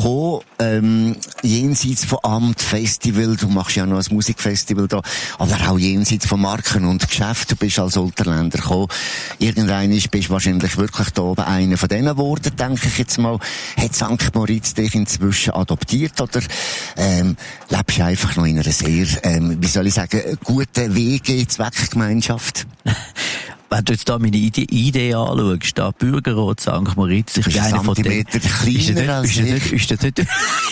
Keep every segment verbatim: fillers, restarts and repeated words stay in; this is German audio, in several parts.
gekommen, ähm, jenseits von Amt, Festival, du machst ja noch ein Musikfestival da, aber auch jenseits von Marken und Geschäften, du bist als Unterländer gekommen. Irgendwann bist du wahrscheinlich wirklich da oben einer von denen geworden, denke ich jetzt mal. Hat Sankt Moritz dich inzwischen adoptiert oder ähm, lebst du einfach noch in einer sehr, ähm, wie soll ich sagen, guten Wege, Zweckgemeinschaft? Wenn du jetzt da meine Idee, Idee anschaust, da Bürgerrat Sankt Moritz, ich bin einer von denen. Kleiner als ich. Ist das nicht,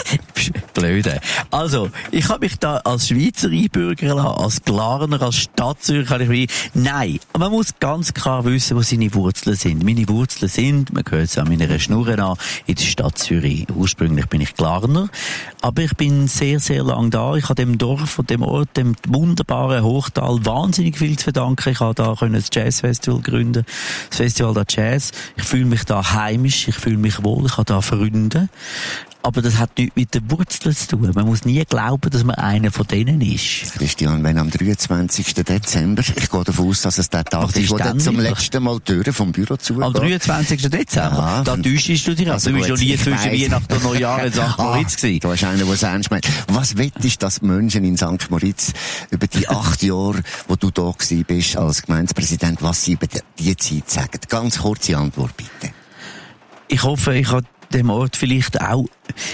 blöde. Also, ich habe mich da als Schweizer einbürgern lassen, als Glarner, als Stadtzürcher, habe ich mich, nein. Man muss ganz klar wissen, wo seine Wurzeln sind. Meine Wurzeln sind, man hört es an meiner Schnurre an, in der Stadt Zürich. Ursprünglich bin ich Glarner, aber ich bin sehr, sehr lang da. Ich habe dem Dorf und dem Ort, dem wunderbaren Hochtal wahnsinnig viel zu verdanken. Ich habe da können das Jazz Festival gründen, das Festival der Jazz. Ich fühle mich da heimisch, ich fühle mich wohl, ich habe da Freunde. Aber das hat nichts mit den Wurzeln zu tun. Man muss nie glauben, dass man einer von denen ist. Christian, wenn am dreiundzwanzigsten Dezember, ich gehe davon aus, dass es der Tag ist, ist, wo dann zum letzten Mal die Türen vom Büro zugeht. Am dreiundzwanzigsten Dezember? Ja, da täuschst du dich. Also du bist noch nie zwischen Weihnachten und Neujahr in Sankt Moritz gewesen. Du hast einen, der es ernst meint. Was wettest, dass die Menschen in Sankt Moritz über die acht Jahre, wo du da gewesen bist als Gemeindepräsident, was sie über die Zeit sagen? Ganz kurze Antwort, bitte. Ich hoffe, ich habe dem Ort vielleicht auch,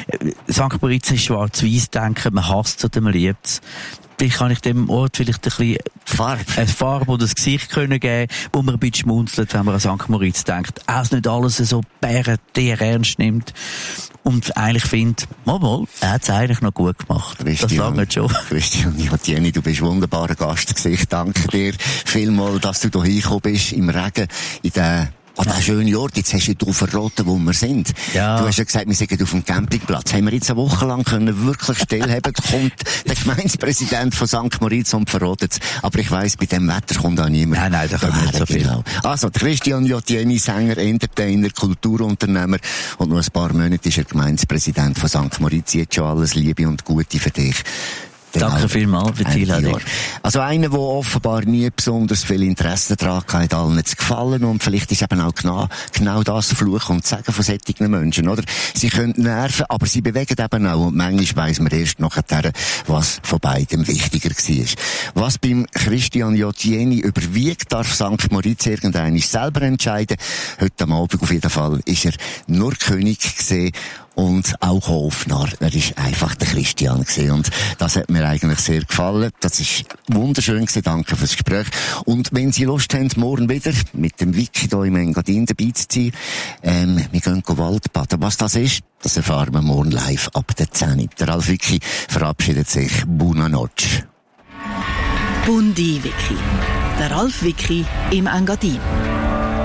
Sankt Moritz ist schwarz-weiss denken, man hasst es oder man liebt es. Vielleicht kann ich dem Ort vielleicht ein bisschen Farbe, eine Farbe oder das Gesicht können geben, wo man ein bisschen schmunzelt, wenn man an Sankt Moritz denkt. Auch nicht alles so bärendier ernst nimmt. Und eigentlich findet, mal, mal, er hat es eigentlich noch gut gemacht. Christian, das schon. Christian Jottieni, du bist ein wunderbarer Gast gewesen. Ich danke dir vielmals, dass du hier hingekommen bist, im Regen, in der an oh, der schöne Ort, jetzt hast du verraten, wo wir sind. Ja. Du hast ja gesagt, wir sind auf dem Campingplatz. Haben wir jetzt eine Woche lang können wirklich stillhaben, kommt der Gemeindepräsident von Sankt Moritz und verratet es. Aber ich weiss, bei dem Wetter kommt auch niemand. Nein, nein, da kommt nicht so viel. Genau. Also, Christian Jottieni, Sänger, Entertainer, Kulturunternehmer und noch ein paar Monate ist er Gemeindepräsident von Sankt Moritz. Jetzt schon alles Liebe und Gute für dich. Danke vielmals für die Einladung. Also einer, der offenbar nie besonders viel Interesse daran hat, allen zu gefallen, und vielleicht ist eben auch genau, genau das Fluchen und Sagen von solchen Menschen, oder? Sie können nerven, aber sie bewegen eben auch, und manchmal weiss man erst nachher, was von beidem wichtiger war. Was beim Christian Jottieni überwiegt, darf Sankt Moritz irgendeiner selber entscheiden. Heute am Abend auf jeden Fall ist er nur König gewesen. Und auch Hofnarr. Er ist einfach der Christian gewesen. Und das hat mir eigentlich sehr gefallen. Das ist wunderschön gewesen. Danke fürs Gespräch. Und wenn Sie Lust haben, morgen wieder mit dem Wiki hier im Engadin dabei zu sein, ähm, wir gehen Waldbaden. Was das ist, das erfahren wir morgen live ab der zehn. Der Ralf Wiki verabschiedet sich. Buona notte. Bundi Wiki. Der Ralf Wiki im Engadin.